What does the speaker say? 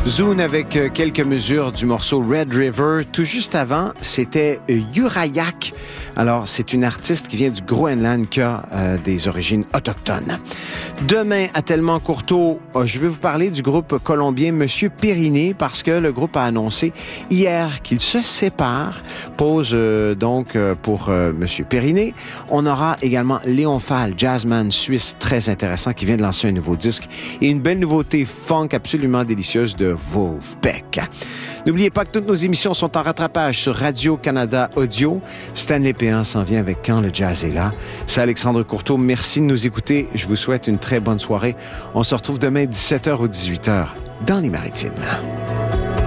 Zune avec quelques mesures du morceau Red River. Tout juste avant, c'était Yurayak. Alors, c'est une artiste qui vient du Groenland qui a des origines autochtones. Demain, à Tellement Courteau, je vais vous parler du groupe colombien Monsieur Periné parce que le groupe a annoncé hier qu'il se sépare. Pause donc pour Monsieur Periné. On aura également Léon Fall, jazzman suisse très intéressant qui vient de lancer un nouveau disque et une belle nouveauté funk absolument délicieuse de Wolfpack. N'oubliez pas que toutes nos émissions sont en rattrapage sur Radio-Canada Audio. Stanley Péan s'en vient avec Quand le jazz est là. C'est Alexandre Courteau. Merci de nous écouter. Je vous souhaite une très bonne soirée. On se retrouve demain 17h ou 18h dans les Maritimes.